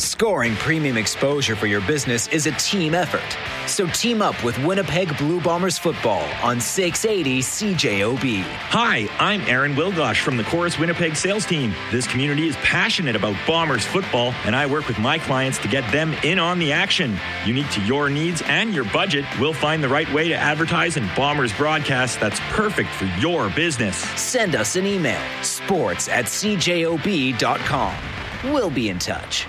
Scoring premium exposure for your business is a team effort. So team up with Winnipeg Blue Bombers football on 680 CJOB. Hi, I'm Aaron Wilgosh from the Chorus Winnipeg sales team. This community is passionate about Bombers football, and I work with my clients to get them in on the action. Unique to your needs and your budget, we'll find the right way to advertise in Bombers broadcasts that's perfect for your business. Send us an email, sports@cjob.com. We'll be in touch.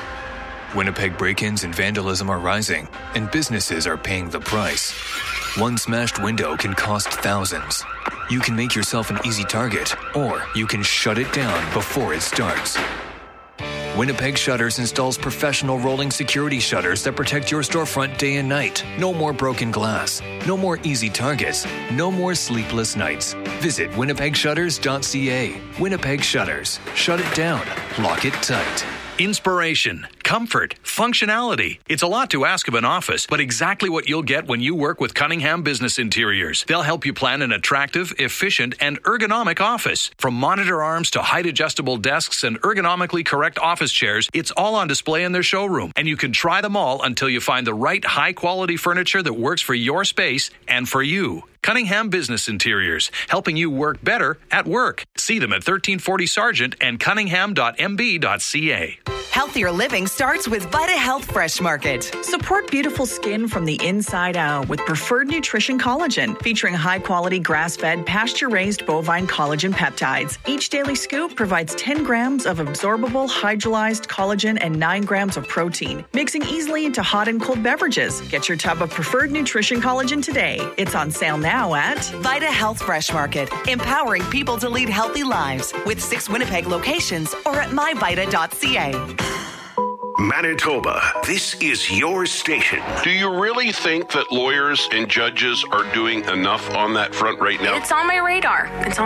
Winnipeg break-ins and vandalism are rising, and businesses are paying the price. One smashed window can cost thousands. You can make yourself an easy target, or you can shut it down before it starts. Winnipeg Shutters installs professional rolling security shutters that protect your storefront day and night. No more broken glass. No more easy targets. No more sleepless nights. Visit winnipegshutters.ca. Winnipeg Shutters. Shut it down. Lock it tight. Inspiration, comfort, functionality. It's a lot to ask of an office, but exactly what you'll get when you work with Cunningham Business Interiors. They'll help you plan an attractive, efficient, and ergonomic office. From monitor arms to height-adjustable desks and ergonomically correct office chairs, it's all on display in their showroom. And you can try them all until you find the right high-quality furniture that works for your space and for you. Cunningham Business Interiors, helping you work better at work. See them at 1340 Sargent and cunningham.mb.ca. Healthier living starts with VitaHealth Fresh Market. Support beautiful skin from the inside out with Preferred Nutrition Collagen, featuring high-quality grass-fed, pasture-raised bovine collagen peptides. Each daily scoop provides 10 grams of absorbable hydrolyzed collagen and 9 grams of protein, mixing easily into hot and cold beverages. Get your tub of Preferred Nutrition Collagen today. It's on sale now at VitaHealth Fresh Market, empowering people to lead healthy lives with 6 Winnipeg locations or at myvita.ca. Manitoba, this is your station. Do you really think that lawyers and judges are doing enough on that front right now? It's on my radar.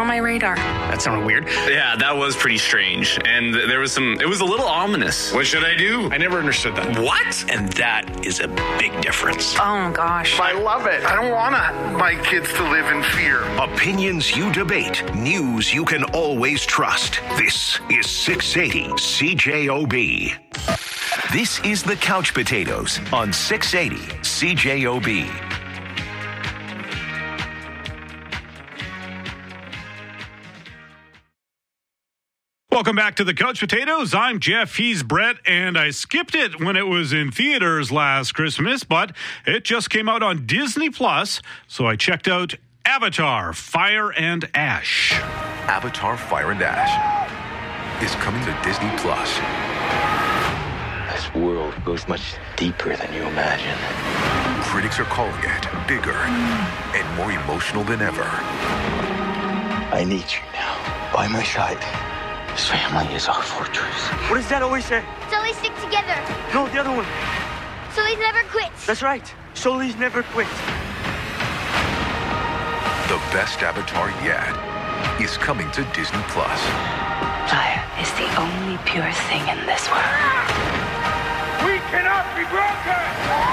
That sounded weird. Yeah, that was pretty strange. And it was a little ominous. What should I do? I never understood that. What? And that is a big difference. Oh, gosh. I love it. I don't want my kids to live in fear. Opinions you debate. News you can always trust. This is 680 CJOB. This is the Couch Potatoes on 680 CJOB. Welcome back to the Couch Potatoes. I'm Jeff, he's Brett, and I skipped it when it was in theaters last Christmas, but it just came out on Disney Plus, so I checked out Avatar: Fire and Ash. Avatar: Fire and Ash is coming to Disney Plus. This world goes much deeper than you imagine. Critics are calling it bigger and more emotional than ever. I need you now, by my side. This family is our fortress. What does Dad always say? Sully stick together. No, the other one. Sully's never quits. That's right. Sully's never quits. The best Avatar yet is coming to Disney Plus. Fire is the only pure thing in this world. We cannot be broken!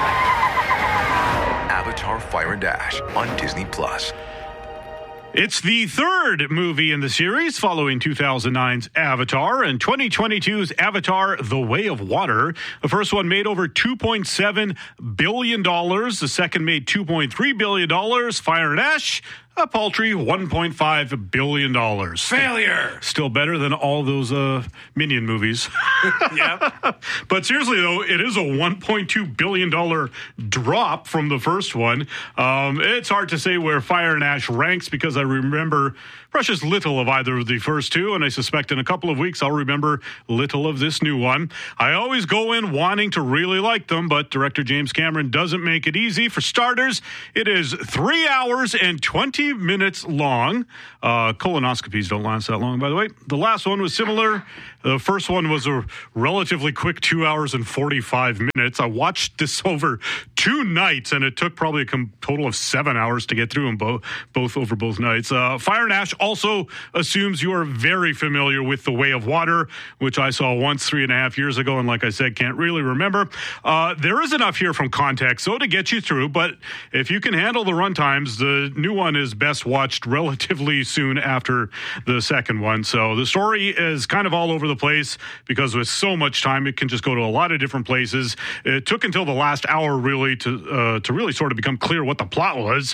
Avatar: Fire and Ash on Disney Plus. It's the third movie in the series following 2009's Avatar and 2022's Avatar: The Way of Water. The first one made over $2.7 billion. The second made $2.3 billion. Fire and Ash, a paltry $1.5 billion. Failure. Still better than all those Minion movies. Yeah. But seriously, though, it is a $1.2 billion drop from the first one. It's hard to say where Fire and Ash ranks because I remember precious little of either of the first two, and I suspect in a couple of weeks I'll remember little of this new one. I always go in wanting to really like them, but director James Cameron doesn't make it easy. For starters, it is 3 hours and 20 minutes long. Colonoscopies don't last that long, by the way. The last one was similar. The first one was a relatively quick 2 hours and 45 minutes. I watched this over 2 2 nights, and it took probably a total of 7 hours to get through them both over both nights. Fire and Ash also assumes you are very familiar with The Way of Water, which I saw once 3.5 years ago, and like I said, can't really remember. There is enough here from context, so to get you through, but if you can handle the runtimes, the new one is best watched relatively soon after the second one. So the story is kind of all over the place because with so much time, it can just go to a lot of different places. It took until the last hour really to really sort of become clear what the plot was.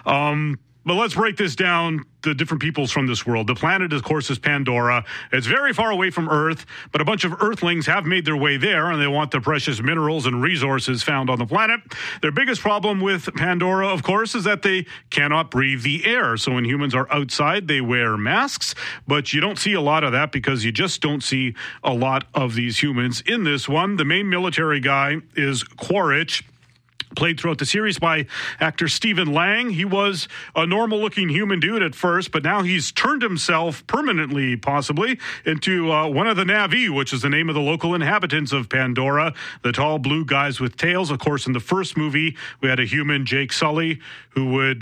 But let's break this down, the different peoples from this world. The planet, of course, is Pandora. It's very far away from Earth, but a bunch of Earthlings have made their way there, and they want the precious minerals and resources found on the planet. Their biggest problem with Pandora, of course, is that they cannot breathe the air. So when humans are outside, they wear masks, but you don't see a lot of that because you just don't see a lot of these humans in this one. The main military guy is Quaritch, played throughout the series by actor Stephen Lang. He was a normal-looking human dude at first, but now he's turned himself permanently, possibly, into one of the Na'vi, which is the name of the local inhabitants of Pandora, the tall blue guys with tails. Of course, in the first movie, we had a human, Jake Sully, who would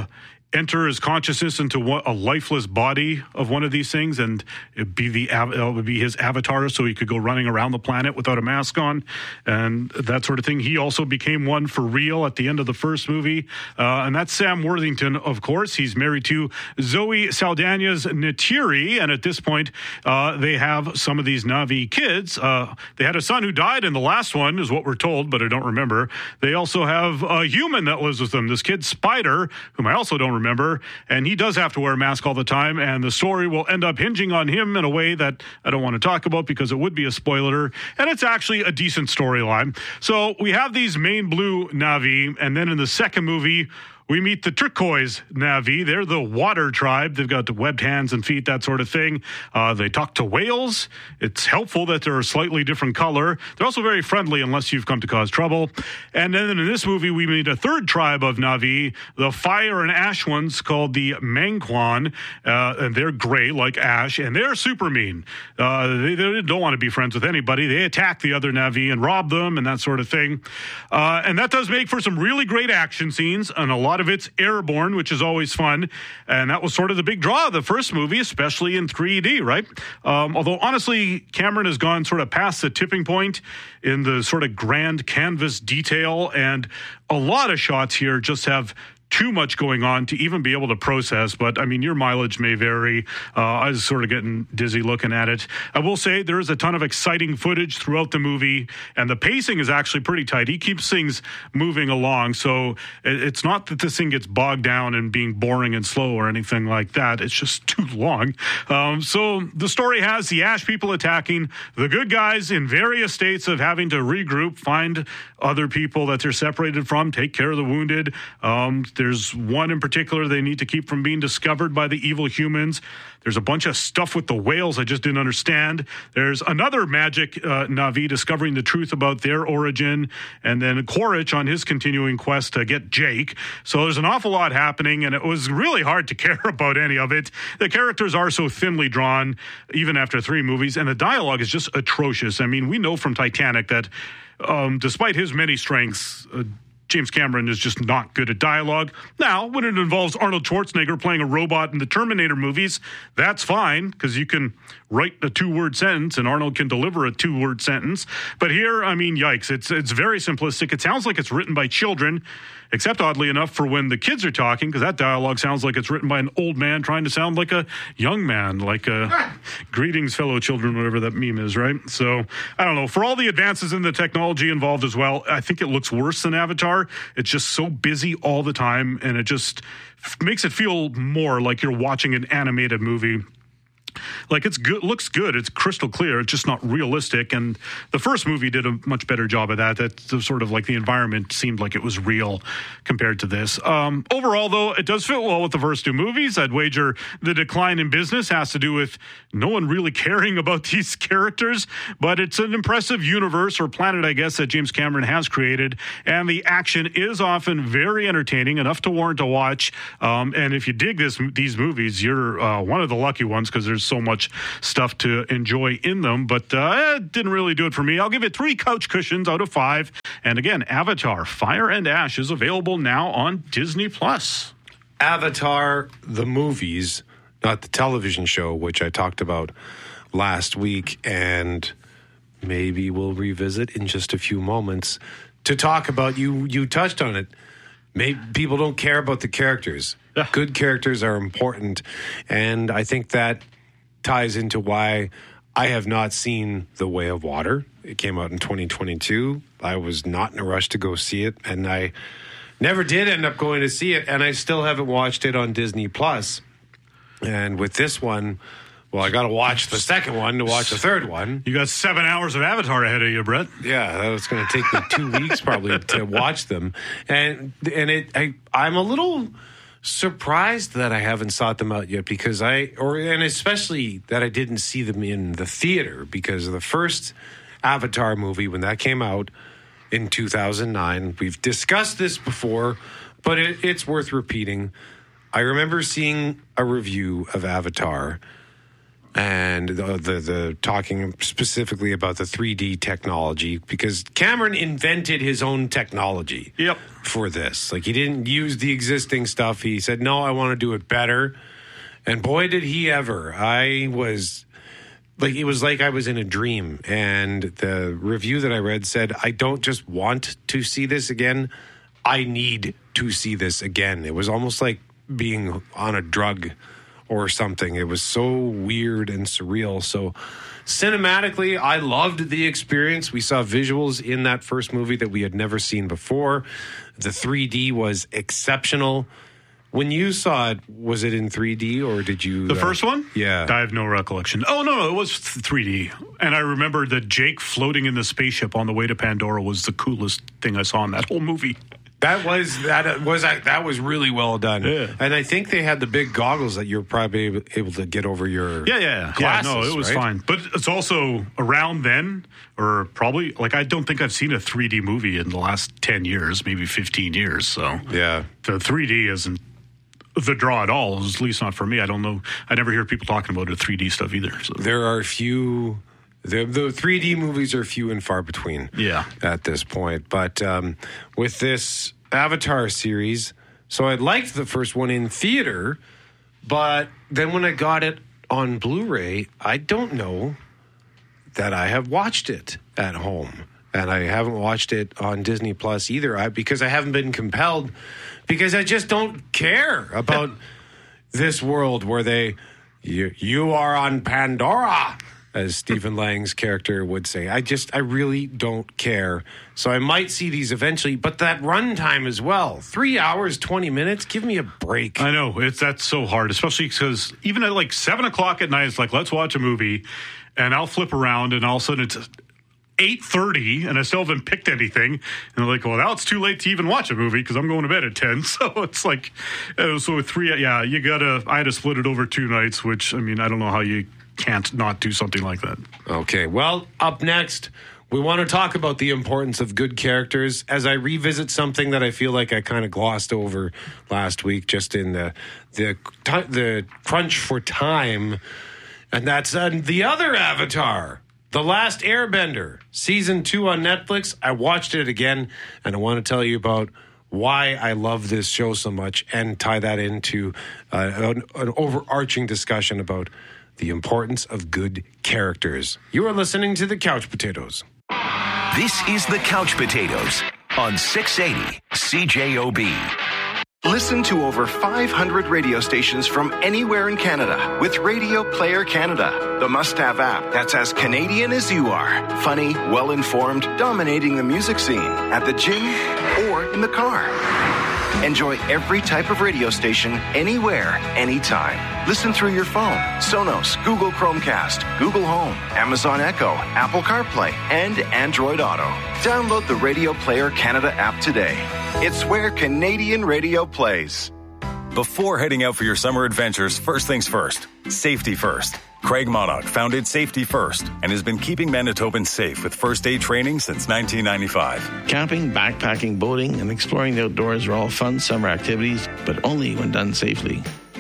enter his consciousness into a lifeless body of one of these things, and it would be his avatar, so he could go running around the planet without a mask on and that sort of thing. He also became one for real at the end of the first movie, and that's Sam Worthington, of course. He's married to Zoe Saldana's Neytiri, and at this point, they have some of these Na'vi kids. They had a son who died in the last one, is what we're told, but I don't remember. They also have a human that lives with them, this kid Spider, whom I also don't remember, and he does have to wear a mask all the time, and the story will end up hinging on him in a way that I don't want to talk about because it would be a spoiler, and it's actually a decent storyline. So we have these main blue Na'vi, and then in the second movie, we meet the turquoise Na'vi. They're the water tribe. They've got webbed hands and feet, that sort of thing. They talk to whales. It's helpful that they're a slightly different color. They're also very friendly unless you've come to cause trouble. And then in this movie, we meet a third tribe of Na'vi, the fire and ash ones called the Mangquan. And they're gray like ash, and they're super mean. They don't want to be friends with anybody. They attack the other Na'vi and rob them and that sort of thing. And that does make for some really great action scenes, and a lot of it's airborne, which is always fun. And that was sort of the big draw of the first movie, especially in 3D, right? Although, honestly, Cameron has gone sort of past the tipping point in the sort of grand canvas detail, and a lot of shots here just have too much going on to even be able to process. But I mean, your mileage may vary. I was sort of getting dizzy looking at it. I will say there is a ton of exciting footage throughout the movie, and the pacing is actually pretty tight. He keeps things moving along, so it's not that this thing gets bogged down and being boring and slow or anything like that. It's just too long. So the story has the Ash people attacking the good guys in various states of having to regroup, find other people that they're separated from, take care of the wounded. There's one in particular they need to keep from being discovered by the evil humans. There's a bunch of stuff with the whales I just didn't understand. There's another magic Na'vi discovering the truth about their origin, and then Quaritch on his continuing quest to get Jake. So there's an awful lot happening, and it was really hard to care about any of it. The characters are so thinly drawn, even after 3 movies, and the dialogue is just atrocious. I mean, we know from Titanic that despite his many strengths, James Cameron is just not good at dialogue. Now, when it involves Arnold Schwarzenegger playing a robot in the Terminator movies, that's fine, because you can write a 2-word sentence and Arnold can deliver a 2-word sentence. But here, I mean, yikes, it's very simplistic. It sounds like it's written by children, except oddly enough for when the kids are talking, because that dialogue sounds like it's written by an old man trying to sound like a young man, like greetings, fellow children, whatever that meme is, right? So, I don't know. For all the advances in the technology involved as well, I think it looks worse than Avatar. It's just so busy all the time, and it just makes it feel more like you're watching an animated movie. Like, it's good, looks good, it's crystal clear, it's just not realistic, and the first movie did a much better job of that. That's sort of like the environment seemed like it was real compared to this. Overall, though, it does fit well with the first 2 movies. I'd wager the decline in business has to do with no one really caring about these characters, but it's an impressive universe, or planet, I guess, that James Cameron has created, and the action is often very entertaining, enough to warrant a watch, and if you dig these movies, you're one of the lucky ones, because there's so much stuff to enjoy in them, but it didn't really do it for me. I'll give it 3 couch cushions out of 5. And again, Avatar Fire and Ash is available now on Disney+. Avatar, the movies, not the television show, which I talked about last week, and maybe we'll revisit in just a few moments to talk about, you touched on it, maybe people don't care about the characters. Good characters are important, and I think that ties into why I have not seen The Way of Water. It came out in 2022. I was not in a rush to go see it, and I never did end up going to see it, and I still haven't watched it on Disney+. And with this one, well, I got to watch the second one to watch the third one. You got 7 hours of Avatar ahead of you, Brett. Yeah, that was going to take me 2 weeks probably to watch them. And I'm a little surprised that I haven't sought them out yet because and especially that I didn't see them in the theater because of the first Avatar movie when that came out in 2009. We've discussed this before, but it's worth repeating. I remember seeing a review of Avatar and the talking specifically about the 3D technology because Cameron invented his own technology for this. Like, he didn't use the existing stuff. He said, no, I want to do it better. And boy, did he ever. It was like I was in a dream. And the review that I read said, I don't just want to see this again. I need to see this again. It was almost like being on a drug or something. It was so weird and surreal. So cinematically, I loved the experience. We saw visuals in that first movie that we had never seen before. The 3D was exceptional. When you saw it, was it in 3D or did you... The first one? Yeah. I have no recollection. Oh, no, it was 3D. And I remember that Jake floating in the spaceship on the way to Pandora was the coolest thing I saw in that whole movie. That was really well done. Yeah. And I think they had the big goggles that you're probably able to get over your glasses. Yeah, no, it was fine. But it's also around then, or probably, like, I don't think I've seen a 3D movie in the last 10 years, maybe 15 years. So yeah, the 3D isn't the draw at all, at least not for me. I don't know. I never hear people talking about the 3D stuff either. So. There are few... The 3D movies are few and far between at this point. But with this Avatar series, so I liked the first one in theater, but then when I got it on Blu-ray, I don't know that I have watched it at home. And I haven't watched it on Disney Plus either because I haven't been compelled because I just don't care about this world where you are on Pandora, as Stephen Lang's character would say. I really don't care. So I might see these eventually, but that runtime as well. 3 hours, 20 minutes, give me a break. I know, that's so hard, especially because even at like 7 o'clock at night, it's like, let's watch a movie, and I'll flip around, and all of a sudden it's 8:30, and I still haven't picked anything. And they're like, well, now it's too late to even watch a movie because I'm going to bed at 10. So it's like, so with 3, I had to split it over 2 nights, which, I mean, I don't know how you can't not do something like that. Okay, well, up next, we want to talk about the importance of good characters as I revisit something that I feel like I kind of glossed over last week just in the crunch for time, and that's the other Avatar, The Last Airbender, Season 2 on Netflix. I watched it again, and I want to tell you about why I love this show so much and tie that into an overarching discussion about the importance of good characters. You are listening to The Couch Potatoes. This is The Couch Potatoes on 680 CJOB. Listen to over 500 radio stations from anywhere in Canada with Radio Player Canada, the must-have app that's as Canadian as you are. Funny, well-informed, dominating the music scene at the gym or in the car. Enjoy every type of radio station, anywhere, anytime. Listen through your phone, Sonos, Google Chromecast, Google Home, Amazon Echo, Apple CarPlay, and Android Auto. Download the Radio Player Canada app today. It's where Canadian radio plays. Before heading out for your summer adventures, first things first, safety first. Craig Monarch founded Safety First and has been keeping Manitobans safe with first aid training since 1995. Camping, backpacking, boating, and exploring the outdoors are all fun summer activities, but only when done safely.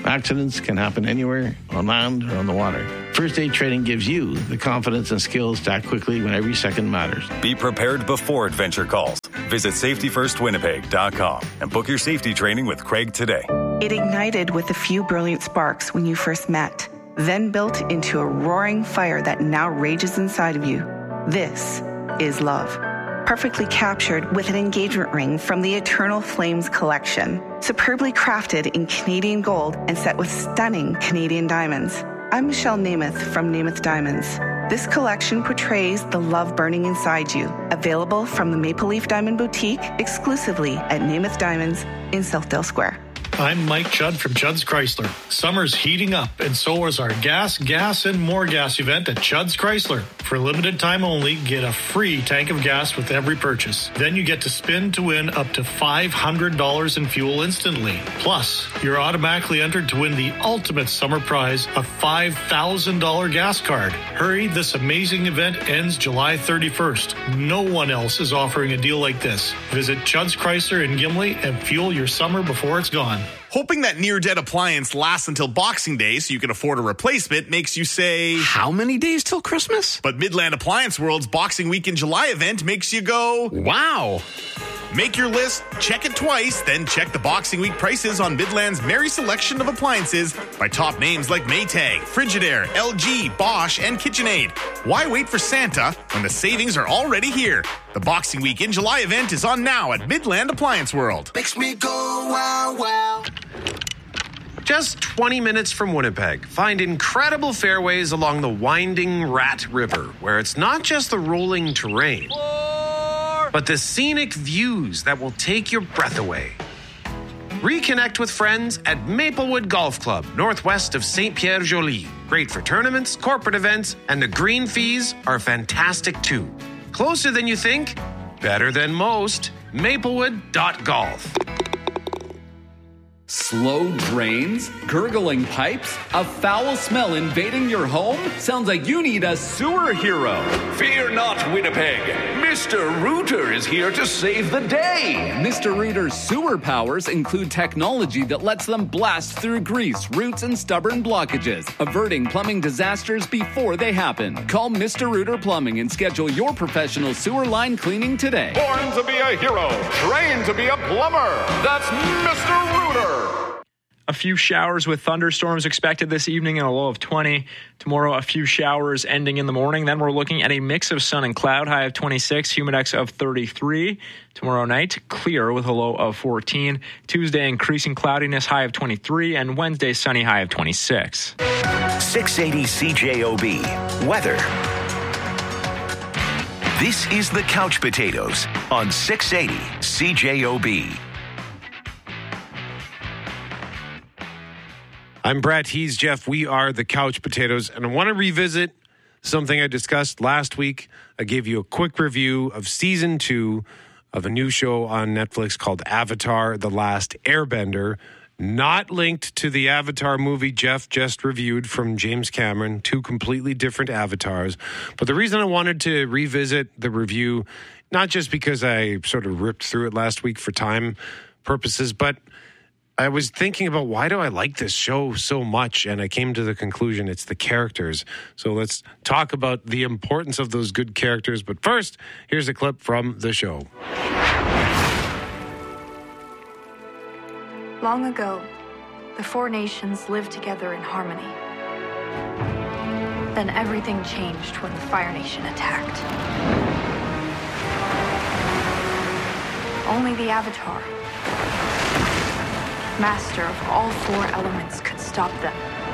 Accidents can happen anywhere, on land or on the water. First aid training gives you the confidence and skills to act quickly when every second matters. Be prepared before adventure calls. Visit safetyfirstwinnipeg.com and book your safety training with Craig today. It ignited with a few brilliant sparks when you first met, then built into a roaring fire that now rages inside of you. This is love. Perfectly captured with an engagement ring from the Eternal Flames collection. Superbly crafted in Canadian gold and set with stunning Canadian diamonds. I'm Michelle Namath from Namath Diamonds. This collection portrays the love burning inside you. Available from the Maple Leaf Diamond Boutique exclusively at Namath Diamonds in Southdale Square. I'm Mike Judd from Judd's Chrysler. Summer's heating up, and so is our gas, and more gas event at Judd's Chrysler. For a limited time only, get a free tank of gas with every purchase. Then you get to spin to win up to $500 in fuel instantly. Plus, you're automatically entered to win the ultimate summer prize, a $5,000 gas card. Hurry, this amazing event ends July 31st. No one else is offering a deal like this. Visit Judd's Chrysler in Gimli and fuel your summer before it's gone. Hoping that near-dead appliance lasts until Boxing Day so you can afford a replacement makes you say, how many days till Christmas? But Midland Appliance World's Boxing Week in July event makes you go, wow. Make your list, check it twice, then check the Boxing Week prices on Midland's merry selection of appliances by top names like Maytag, Frigidaire, LG, Bosch, and KitchenAid. Why wait for Santa when the savings are already here? The Boxing Week in July event is on now at Midland Appliance World. Makes me go wow, wow. Just 20 minutes from Winnipeg, find incredible fairways along the winding Rat River, where it's not just the rolling terrain, but the scenic views that will take your breath away. Reconnect with friends at Maplewood Golf Club, northwest of Saint-Pierre-Joli. Great for tournaments, corporate events, and the green fees are fantastic too. Closer than you think, better than most. Maplewood.golf. Slow drains, gurgling pipes, a foul smell invading your home? Sounds like you need a sewer hero. Fear not, Winnipeg. Mr. Rooter is here to save the day. Mr. Rooter's sewer powers include technology that lets them blast through grease, roots, and stubborn blockages, averting plumbing disasters before they happen. Call Mr. Rooter Plumbing and schedule your professional sewer line cleaning today. Born to be a hero, trained to be a plumber. That's Mr. Rooter. A few showers with thunderstorms expected this evening and a low of 20. Tomorrow, a few showers ending in the morning. Then we're looking at a mix of sun and cloud, high of 26, humidex of 33. Tomorrow night, clear with a low of 14. Tuesday, increasing cloudiness, high of 23. And Wednesday, sunny, high of 26. 680 CJOB. Weather. This is the Couch Potatoes on 680 CJOB. I'm Brett. He's Jeff. We are the Couch Potatoes. And I want to revisit something I discussed last week. I gave you a quick review of season 2 of a new show on Netflix called Avatar: The Last Airbender. Not linked to the Avatar movie Jeff just reviewed from James Cameron. 2 completely different avatars. But the reason I wanted to revisit the review, not just because I sort of ripped through it last week for time purposes, but I was thinking about why do I like this show so much, and I came to the conclusion it's the characters. So let's talk about the importance of those good characters. But first, here's a clip from the show. Long ago, the 4 nations lived together in harmony. Then everything changed when the Fire Nation attacked. Only the Avatar, master of all 4 elements, could stop them.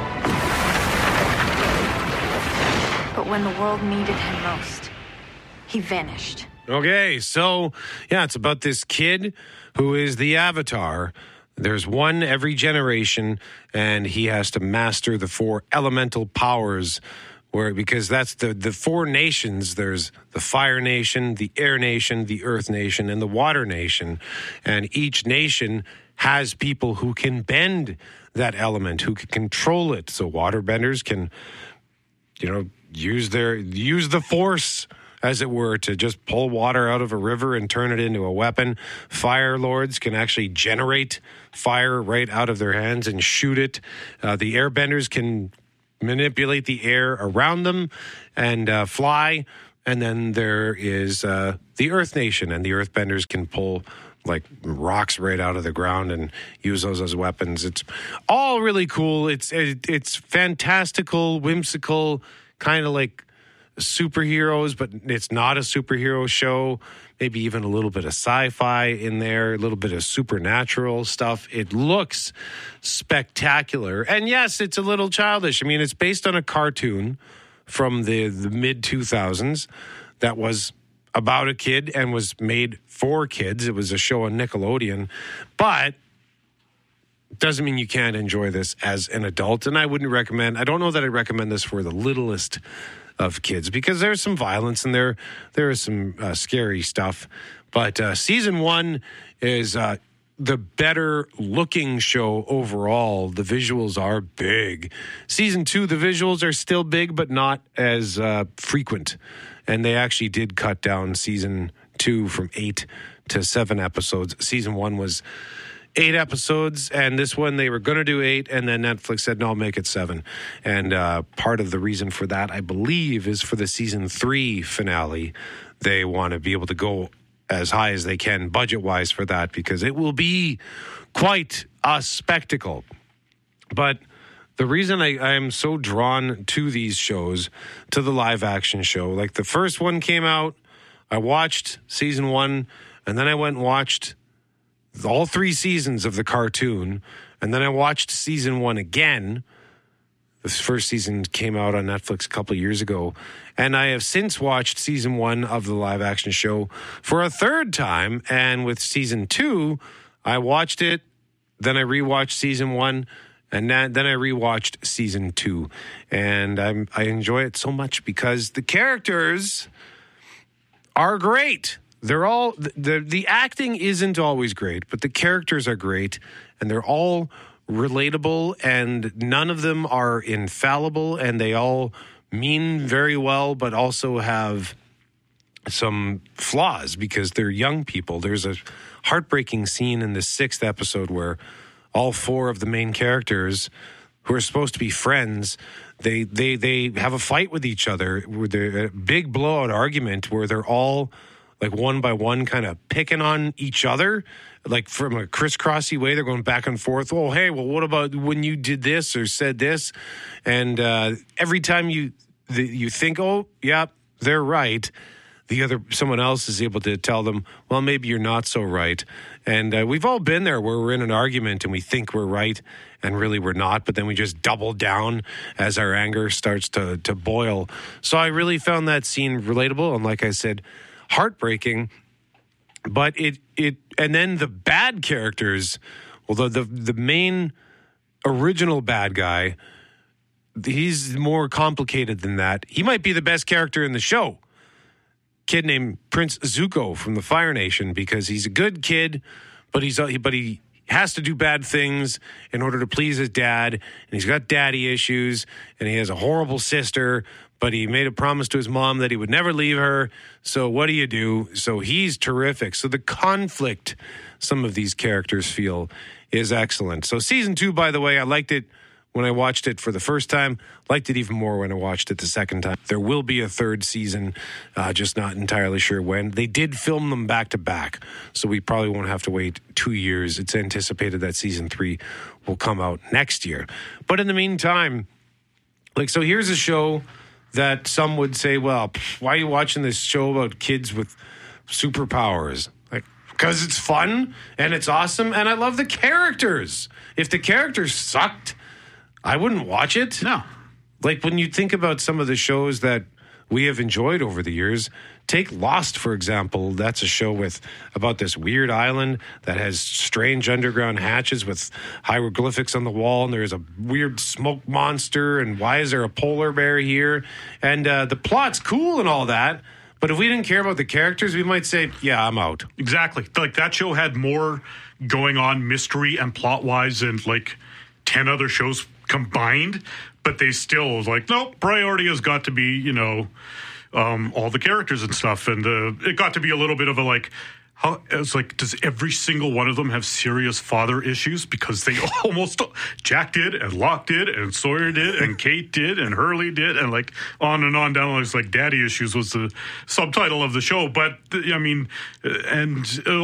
But when the world needed him most, he vanished. Okay, so, yeah, it's about this kid who is the Avatar. There's one every generation, and he has to master the 4 elemental powers, because that's the 4 nations. There's the Fire Nation, the Air Nation, the Earth Nation, and the Water Nation. And each nation has people who can bend that element, who can control it. So waterbenders can, use the force as it were, to just pull water out of a river and turn it into a weapon. Fire lords can actually generate fire right out of their hands and shoot it. The airbenders can manipulate the air around them and fly. And then there is the Earth Nation, and the Earthbenders can pull like rocks right out of the ground and use those as weapons. It's all really cool. It's fantastical, whimsical, kind of like superheroes, but it's not a superhero show. Maybe even a little bit of sci-fi in there, a little bit of supernatural stuff. It looks spectacular. And yes, it's a little childish. I mean, it's based on a cartoon from the mid-2000s that was about a kid and was made for kids. It was a show on Nickelodeon. But it doesn't mean you can't enjoy this as an adult. And I don't know that I'd recommend this for the littlest of kids, because there's some violence and there is some scary stuff. But season 1 is the better looking show overall. The visuals are big. Season 2, the visuals are still big, but not as frequent. And they actually did cut down season 2 from 8 to 7 episodes. Season 1 was 8 episodes, and this one they were going to do 8, and then Netflix said, no, I'll make it 7. And part of the reason for that, I believe, is for the season 3 finale. They want to be able to go as high as they can budget-wise for that, because it will be quite a spectacle. But the reason I am so drawn to these shows, to the live-action show, like the first one came out, I watched season 1, and then I went and watched all 3 seasons of the cartoon, and then I watched season 1 again. This first season came out on Netflix a couple of years ago, and I have since watched season 1 of the live-action show for a third time, and with season 2, I watched it, then I rewatched season 1, and then I rewatched season 2, and I enjoy it so much because the characters are great. They're all the acting isn't always great, but the characters are great, and they're all relatable, and none of them are infallible, and they all mean very well, but also have some flaws because they're young people. There's a heartbreaking scene in the 6th episode where all 4 of the main characters, who are supposed to be friends, they have a fight with each other. They're a big blowout argument where they're all like one by one kind of picking on each other, like from a crisscrossy way. They're going back and forth. Oh, hey, well, what about when you did this or said this? And every time you think, oh, yeah, they're right, someone else is able to tell them, well, maybe you're not so right. And we've all been there where we're in an argument and we think we're right and really we're not, but then we just double down as our anger starts to boil. So I really found that scene relatable, and like I said, heartbreaking. But it and then the bad characters, although the main original bad guy, he's more complicated than that. He might be the best character in the show. Kid named Prince Zuko from the Fire Nation, because he's a good kid, but he has to do bad things in order to please his dad, and he's got daddy issues, and he has a horrible sister, but he made a promise to his mom that he would never leave her. So what do you do? So he's terrific. So the conflict some of these characters feel is excellent. So season 2, by the way, I liked it when I watched it for the first time. Liked it even more when I watched it the second time. There will be a 3rd season, just not entirely sure when. They did film them back to back, so we probably won't have to wait 2 years. It's anticipated that season 3 will come out next year. But in the meantime, so here's a show that some would say, well, why are you watching this show about kids with superpowers? Because it's fun and it's awesome and I love the characters. If the characters sucked, I wouldn't watch it. No. Like when you think about some of the shows that we have enjoyed over the years, take Lost, for example. That's a show about this weird island that has strange underground hatches with hieroglyphics on the wall, and there's a weird smoke monster, and why is there a polar bear here? And the plot's cool and all that, but if we didn't care about the characters, we might say, yeah, I'm out. Exactly. Like that show had more going on mystery and plot-wise than like 10 other shows combined, but they still was like, nope, priority has got to be, all the characters and stuff. And it got to be a little bit of a like, it's like, does every single one of them have serious father issues? Because they almost, Jack did, and Locke did, and Sawyer did, and Kate did, and Hurley did, and like on and on down. It's like daddy issues was the subtitle of the show. But I mean, and